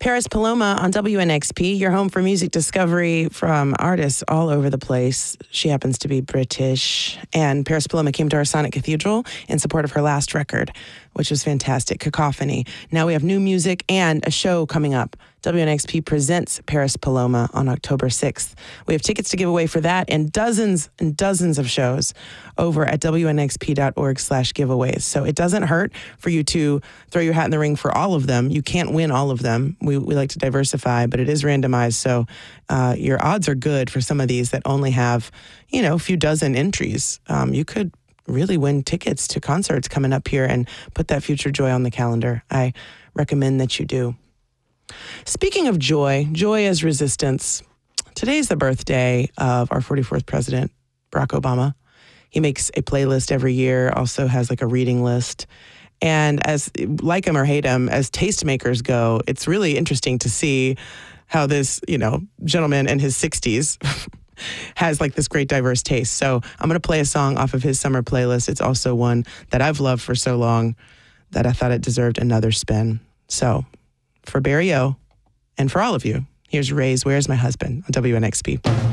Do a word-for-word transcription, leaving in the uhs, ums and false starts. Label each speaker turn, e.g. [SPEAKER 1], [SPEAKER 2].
[SPEAKER 1] Paris Paloma on W N X P, your home for music discovery from artists all over the place. She happens to be British. And Paris Paloma came to our Sonic Cathedral in support of her last record, which was fantastic, Cacophony. Now we have new music and a show coming up. W N X P presents Paris Paloma on October sixth. We have tickets to give away for that and dozens and dozens of shows over at W N X P dot org slash giveaways. So it doesn't hurt for you to throw your hat in the ring for all of them. You can't win all of them. We, we like to diversify, but it is randomized. So uh, your odds are good for some of these that only have, you know, a few dozen entries. Um, you could really win tickets to concerts coming up here and put that future joy on the calendar. I recommend that you do. Speaking of joy, joy as resistance. Today's the birthday of our forty-fourth president, Barack Obama. He makes a playlist every year, also has like a reading list. And as, like him or hate him, as tastemakers go, it's really interesting to see how this, you know, gentleman in his sixties has like this great diverse taste. So I'm going to play a song off of his summer playlist. It's also one that I've loved for so long that I thought it deserved another spin. So for Barry O and for all of you, here's Ray's Where's My Husband on W N X P.